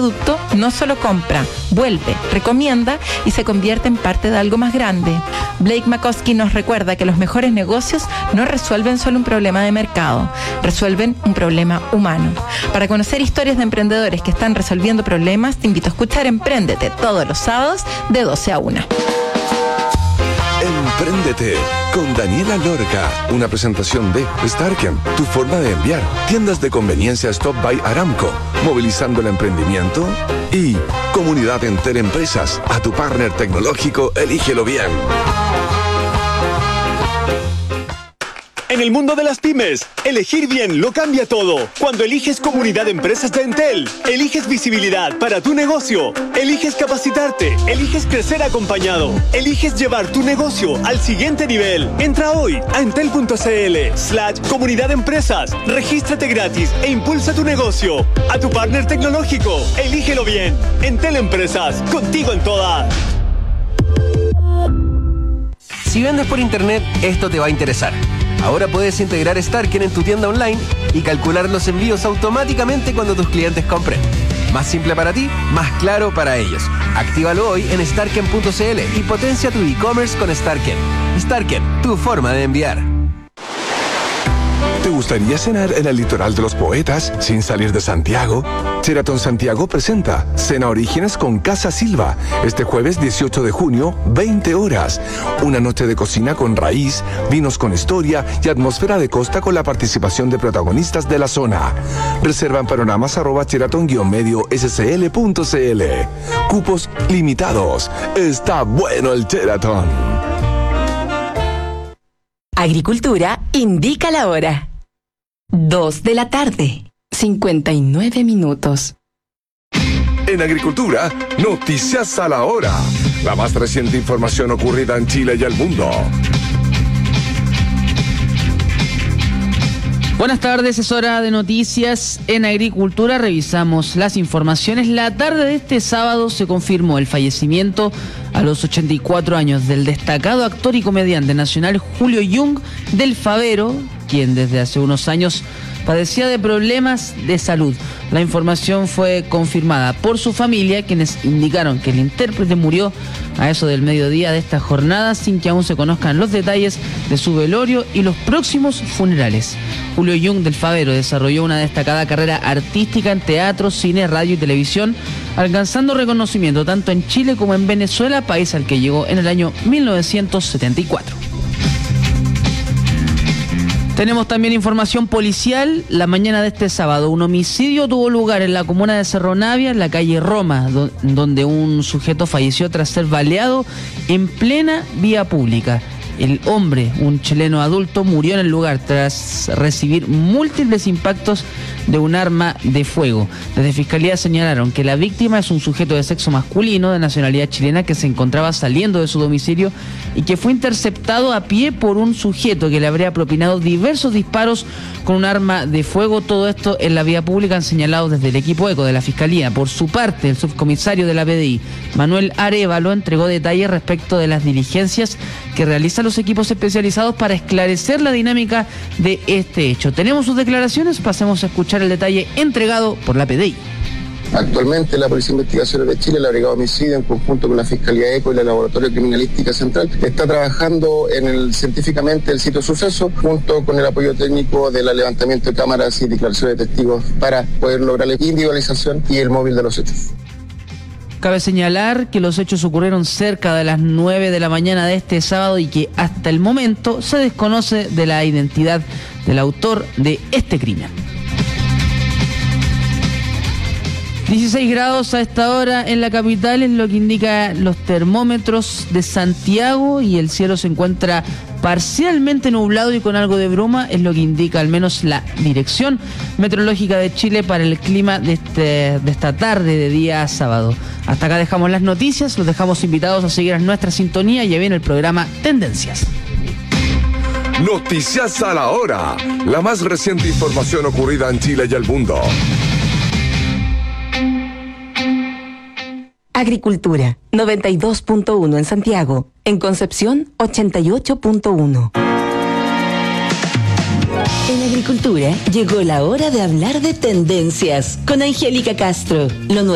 producto no solo compra, vuelve, recomienda y se convierte en parte de algo más grande. Blake Mycoskie nos recuerda que los mejores negocios no resuelven solo un problema de mercado, resuelven un problema humano. Para conocer historias de emprendedores que están resolviendo problemas, te invito a escuchar Empréndete todos los sábados de 12 a 1. Empréndete con Daniela Lorca, una presentación de Starken, tu forma de enviar, tiendas de conveniencia Stop by Aramco, movilizando el emprendimiento, y Comunidad Enter Empresas, a tu partner tecnológico, elígelo bien. En el mundo de las pymes, elegir bien lo cambia todo. Cuando eliges Comunidad de Empresas de Entel, eliges visibilidad para tu negocio, eliges capacitarte, eliges crecer acompañado, eliges llevar tu negocio al siguiente nivel. Entra hoy a entel.cl/Comunidad de Empresas, regístrate gratis e impulsa tu negocio. A tu partner tecnológico, elígelo bien. Entel Empresas, contigo en todas. Si vendes por internet, esto te va a interesar. Ahora puedes integrar Starken en tu tienda online y calcular los envíos automáticamente cuando tus clientes compren. Más simple para ti, más claro para ellos. Actívalo hoy en starken.cl y potencia tu e-commerce con Starken. Starken, tu forma de enviar. ¿Te gustaría cenar en el litoral de los poetas sin salir de Santiago? Sheraton Santiago presenta Cena Orígenes con Casa Silva, este jueves 18 de junio, 20 horas. Una noche de cocina con raíz, vinos con historia y atmósfera de costa con la participación de protagonistas de la zona. Reserva en panoramas @sheraton-scl.cl. Cupos limitados. Está bueno el Sheraton. Agricultura indica la hora. 2 de la tarde, 59 minutos. En Agricultura, noticias a la hora. La más reciente información ocurrida en Chile y el mundo. Buenas tardes, es hora de noticias en Agricultura. Revisamos las informaciones. La tarde de este sábado se confirmó el fallecimiento a los 84 años del destacado actor y comediante nacional Julio Jung del Favero, quien desde hace unos años padecía de problemas de salud. La información fue confirmada por su familia, quienes indicaron que el intérprete murió a eso del mediodía de esta jornada, sin que aún se conozcan los detalles de su velorio y los próximos funerales. Julio Jung del Favero desarrolló una destacada carrera artística en teatro, cine, radio y televisión, alcanzando reconocimiento tanto en Chile como en Venezuela, país al que llegó en el año 1974. Tenemos también información policial. La mañana de este sábado, un homicidio tuvo lugar en la comuna de Cerro Navia, en la calle Roma, donde un sujeto falleció tras ser baleado en plena vía pública. El hombre, un chileno adulto, murió en el lugar tras recibir múltiples impactos de un arma de fuego. Desde Fiscalía señalaron que la víctima es un sujeto de sexo masculino de nacionalidad chilena que se encontraba saliendo de su domicilio y que fue interceptado a pie por un sujeto que le habría propinado diversos disparos con un arma de fuego. Todo esto en la vía pública, han señalado desde el equipo ECO de la Fiscalía. Por su parte, el subcomisario de la PDI, Manuel Arévalo, entregó detalles respecto de las diligencias que realizan los equipos especializados para esclarecer la dinámica de este hecho. Tenemos sus declaraciones, pasemos a escuchar el detalle entregado por la PDI. Actualmente la Policía de Investigaciones de Chile, la Brigada de Homicidio, en conjunto con la Fiscalía ECO y el Laboratorio de Criminalística Central, está trabajando científicamente el sitio suceso, junto con el apoyo técnico del levantamiento de cámaras y declaraciones de testigos para poder lograr la individualización y el móvil de los hechos. Cabe señalar que los hechos ocurrieron cerca de las 9 de la mañana de este sábado y que hasta el momento se desconoce de la identidad del autor de este crimen. 16 grados a esta hora en la capital es lo que indica los termómetros de Santiago, y el cielo se encuentra parcialmente nublado y con algo de bruma, es lo que indica al menos la Dirección Meteorológica de Chile para el clima de esta tarde de día sábado. Hasta acá dejamos las noticias, los dejamos invitados a seguir a nuestra sintonía. Ya viene el programa Tendencias. Noticias a la hora. La más reciente información ocurrida en Chile y el mundo. Agricultura, 92.1 en Santiago. En Concepción, 88.1. En Agricultura llegó la hora de hablar de tendencias con Angélica Castro. Lo